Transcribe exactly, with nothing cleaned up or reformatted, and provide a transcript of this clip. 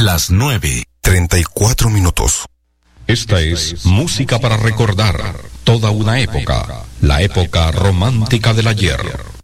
Las nueve, treinta y cuatro minutos. Esta es música para recordar toda una época, la época romántica del ayer.